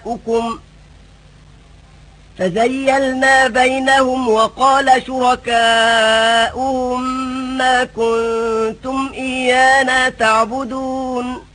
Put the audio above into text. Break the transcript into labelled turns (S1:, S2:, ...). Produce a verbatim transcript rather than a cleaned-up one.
S1: شركاؤكم فزيلنا بينهم وقال شركاؤهم ما كنتم إيانا تعبدون